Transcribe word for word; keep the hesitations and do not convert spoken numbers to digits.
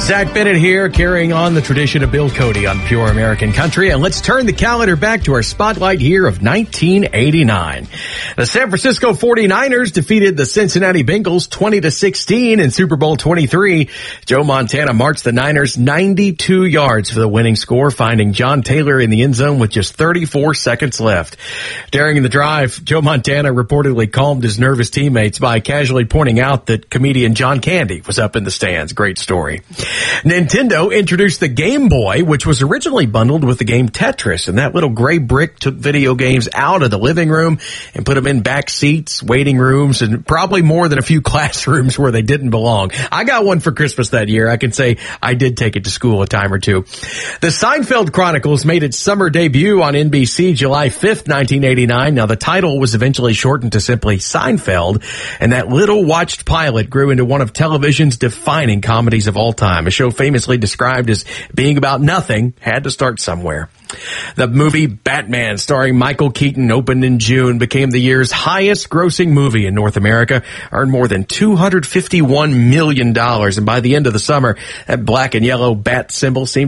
Zach Bennett here, carrying on the tradition of Bill Cody on Pure American Country. And let's turn the calendar back to our spotlight here of nineteen eighty-nine. The San Francisco forty-niners defeated the Cincinnati Bengals twenty to sixteen in Super Bowl twenty-three. Joe Montana marched the Niners ninety-two yards for the winning score, finding John Taylor in the end zone with just thirty-four seconds left. During the drive, Joe Montana reportedly calmed his nervous teammates by casually pointing out that comedian John Candy was up in the stands. Great story. Nintendo introduced the Game Boy, which was originally bundled with the game Tetris, and that little gray brick took video games out of the living room and put them in back seats, waiting rooms, and probably more than a few classrooms where they didn't belong. I got one for Christmas that year. I can say I did take it to school a time or two. The Seinfeld Chronicles made its summer debut on N B C July fifth, nineteen eighty-nine. Now, the title was eventually shortened to simply Seinfeld, and that little watched pilot grew into one of television's defining comedies of all time. A show famously described as being about nothing had to start somewhere. The movie Batman, starring Michael Keaton, opened in June, became the year's highest grossing movie in North America, earned more than two hundred fifty-one million dollars, and by the end of the summer, that black and yellow bat symbol seemed